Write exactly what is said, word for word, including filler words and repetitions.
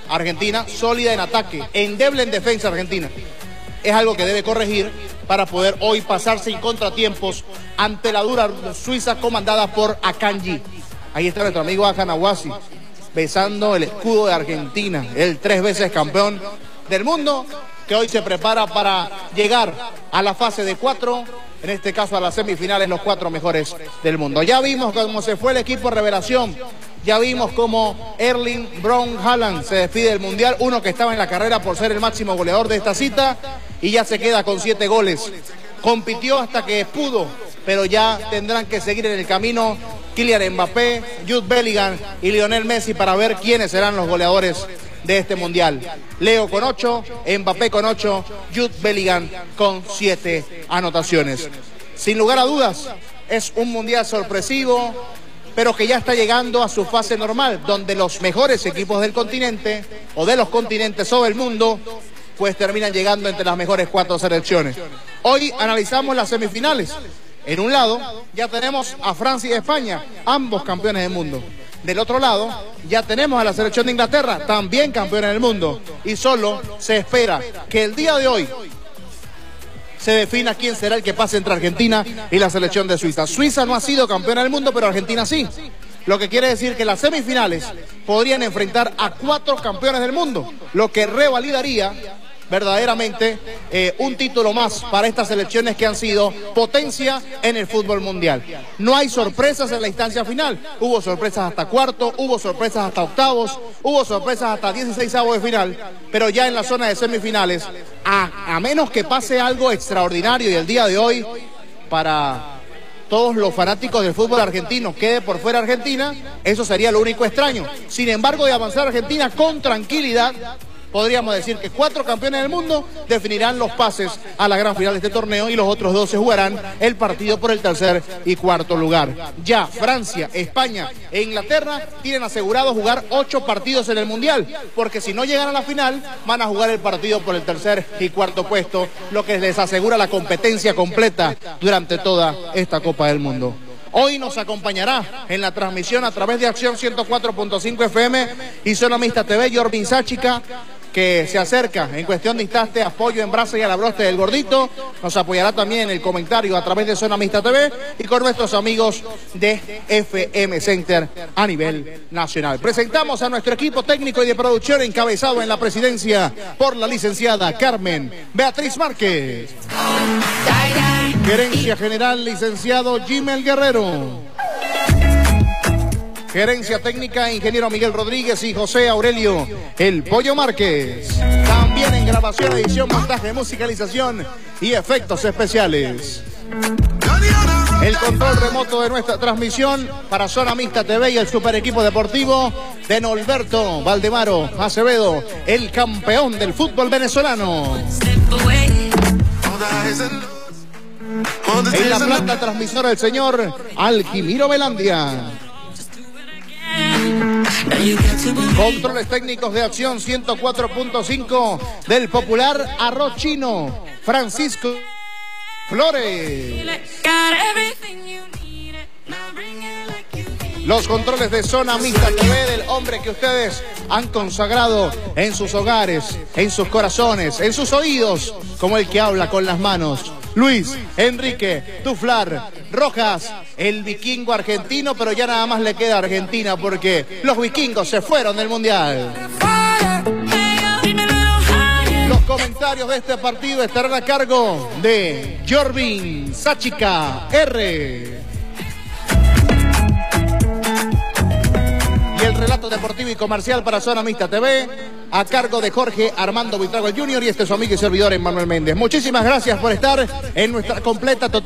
Argentina sólida en ataque, endeble en defensa Argentina. Es algo que debe corregir para poder hoy pasar sin contratiempos ante la dura Suiza comandada por Akanji. Ahí está nuestro amigo Akan Awasi, besando el escudo de Argentina, el tres veces campeón del mundo, que hoy se prepara para llegar a la fase de cuatro, en este caso a las semifinales, los cuatro mejores del mundo. Ya vimos cómo se fue el equipo revelación, ya vimos cómo Erling Braut Haaland se despide del Mundial, uno que estaba en la carrera por ser el máximo goleador de esta cita, y ya se queda con siete goles. Compitió hasta que pudo, pero ya tendrán que seguir en el camino Kylian Mbappé, Jude Bellingham y Lionel Messi para ver quiénes serán los goleadores de este Mundial. Leo con ocho, Mbappé con ocho, Jude Bellingham con siete anotaciones. Sin lugar a dudas, es un Mundial sorpresivo, pero que ya está llegando a su fase normal, donde los mejores equipos del continente, o de los continentes o del mundo, pues terminan llegando entre las mejores cuatro selecciones. Hoy analizamos las semifinales. En un lado ya tenemos a Francia y España, ambos campeones del mundo. Del otro lado ya tenemos a la selección de Inglaterra, también campeones del mundo. Y solo se espera que el día de hoy se defina quién será el que pase entre Argentina y la selección de Suiza. Suiza no ha sido campeona del mundo, pero Argentina sí. Lo que quiere decir que las semifinales podrían enfrentar a cuatro campeones del mundo, lo que revalidaría verdaderamente eh, un título más para estas selecciones que han sido potencia en el fútbol mundial. No hay sorpresas en la instancia final. Hubo sorpresas hasta cuarto, hubo sorpresas hasta octavos, hubo sorpresas hasta dieciseisavos de final, pero ya en la zona de semifinales, a, a menos que pase algo extraordinario y el día de hoy, para todos los fanáticos del fútbol argentino, quede por fuera Argentina, eso sería lo único extraño. Sin embargo, de avanzar Argentina con tranquilidad, podríamos decir que cuatro campeones del mundo definirán los pases a la gran final de este torneo y los otros dos se jugarán el partido por el tercer y cuarto lugar. Ya Francia, España e Inglaterra tienen asegurado jugar ocho partidos en el Mundial, porque si no llegan a la final van a jugar el partido por el tercer y cuarto puesto, lo que les asegura la competencia completa durante toda esta Copa del Mundo. Hoy nos acompañará en la transmisión a través de Acción ciento cuatro punto cinco F M y Zona Mixta T V, Jorvin Sáchica, que se acerca en cuestión de instantes, apoyo en brasa y a la broste del gordito. Nos apoyará también en el comentario a través de Zona Mixta T V y con nuestros amigos de F M Center a nivel nacional. Presentamos a nuestro equipo técnico y de producción encabezado en la presidencia por la licenciada Carmen Beatriz Márquez. Gerencia General, licenciado Jimel Guerrero. Gerencia Técnica, ingeniero Miguel Rodríguez y José Aurelio El Pollo Márquez. También en grabación, edición, montaje, musicalización y efectos especiales. El control remoto de nuestra transmisión para Zona Mixta T V y el super equipo deportivo de Norberto Valdemaro Acevedo, el campeón del fútbol venezolano. En la planta transmisora el señor Alquimiro Velandia. Controles técnicos de Acción ciento cuatro punto cinco del popular Arroz Chino, Francisco Flores. Los controles de Zona Mixta T V del hombre que ustedes han consagrado en sus hogares, en sus corazones, en sus oídos, como el que habla con las manos. Luis Enrique Tuflar Rojas, el vikingo argentino, pero ya nada más le queda Argentina porque los vikingos se fueron del Mundial. Los comentarios de este partido estarán a cargo de Jorvin Sáchica R. Y el relato deportivo y comercial para Zona Mixta T V a cargo de Jorge Armando Buitrago junior y este es su amigo y servidor Emmanuel Méndez. Muchísimas gracias por estar en nuestra completa total